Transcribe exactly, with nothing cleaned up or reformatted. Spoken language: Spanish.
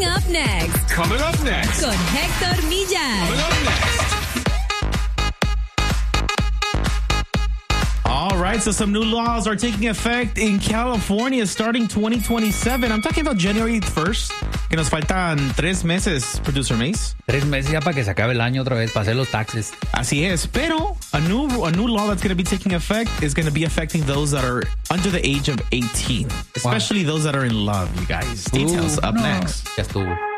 Coming up next. Coming up next. Con Héctor Millar. Coming up next. All right, so some new laws are taking effect in California starting twenty twenty-seven. I'm talking about January first, que nos faltan tres meses, Producer Mace. Tres meses ya para que se acabe el año otra vez, para hacer los taxes. Así es, pero a new, a new law that's going to be taking effect is going to be affecting those that are under the age of eighteen, especially wow. those that are in love, you guys. Details uh, up no. next. Ya estuvo.